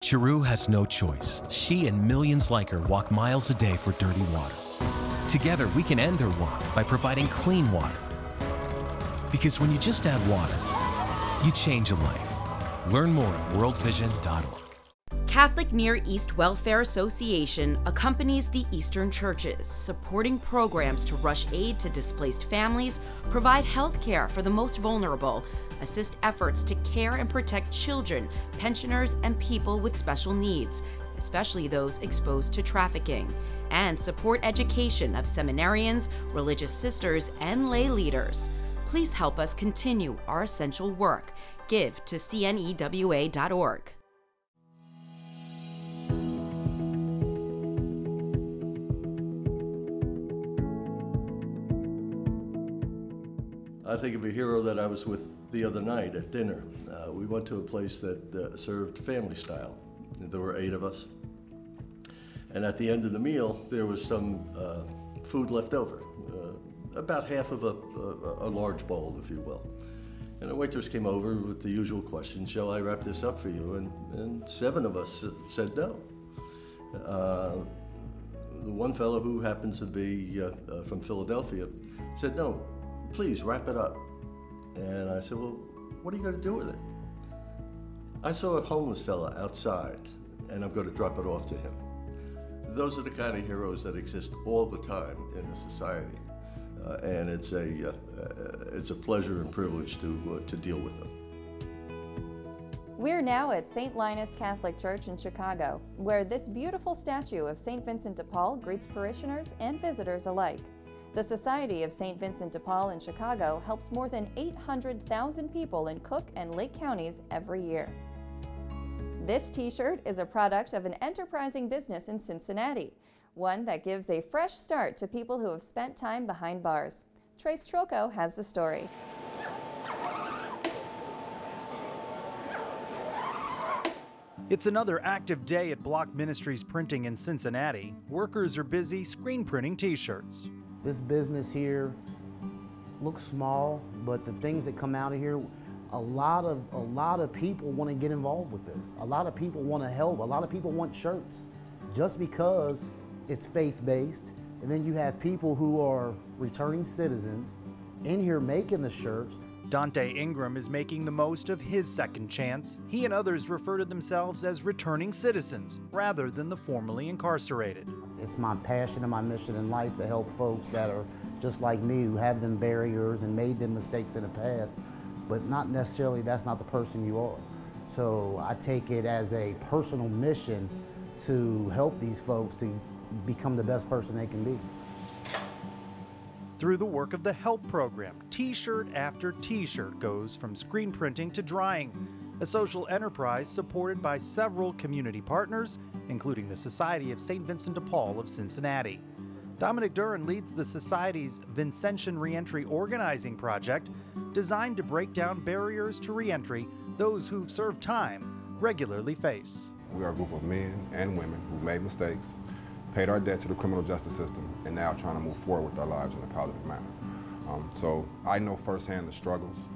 Chiru has no choice. She and millions like her walk miles a day for dirty water. Together, we can end her walk by providing clean water. Because when you just add water, you change a life. Learn more at worldvision.org. Catholic Near East Welfare Association accompanies the Eastern churches, supporting programs to rush aid to displaced families, provide health care for the most vulnerable, assist efforts to care and protect children, pensioners, and people with special needs, especially those exposed to trafficking, and support education of seminarians, religious sisters, and lay leaders. Please help us continue our essential work. Give to cnewa.org. I think of a hero that I was with the other night at dinner. We went to a place that served family style. There were 8 of us. And at the end of the meal, there was some food left over, about half of a large bowl, if you will. And the waitress came over with the usual question, shall I wrap this up for you? And 7 of us said no. The one fellow who happens to be from Philadelphia said, no, please wrap it up. And I said, well, what are you going to do with it? I saw a homeless fella outside, and I'm going to drop it off to him. Those are the kind of heroes that exist all the time in the society, and it's a pleasure and privilege to deal with them. We're now at St. Linus Catholic Church in Chicago, where this beautiful statue of St. Vincent de Paul greets parishioners and visitors alike. The Society of St. Vincent de Paul in Chicago helps more than 800,000 people in Cook and Lake counties every year. This t-shirt is a product of an enterprising business in Cincinnati, one that gives a fresh start to people who have spent time behind bars. Trace Trilko has the story. It's another active day at Block Ministries Printing in Cincinnati. Workers are busy screen printing t-shirts. This business here looks small, but the things that come out of here, a lot of people want to get involved with this. A lot of people want to help. A lot of people want shirts just because it's faith-based. And then you have people who are returning citizens in here making the shirts. Dante Ingram is making the most of his second chance. He and others refer to themselves as returning citizens rather than the formerly incarcerated. It's my passion and my mission in life to help folks that are just like me, who have them barriers and made them mistakes in the past, but not necessarily that's not the person you are. So I take it as a personal mission to help these folks to become the best person they can be. Through the work of the HELP program, t-shirt after t-shirt goes from screen printing to drying, a social enterprise supported by several community partners, including the Society of St. Vincent de Paul of Cincinnati. Dominic Duran leads the Society's Vincentian Reentry Organizing Project, designed to break down barriers to reentry those who've served time regularly face. We are a group of men and women who've made mistakes, paid our debt to the criminal justice system, and now trying to move forward with our lives in a positive manner. So I know firsthand the struggles,